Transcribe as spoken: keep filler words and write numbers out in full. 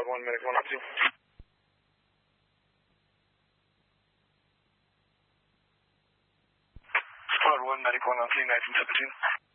Log one, medic one two. Squad one, medic one on scene, nineteen seventeen.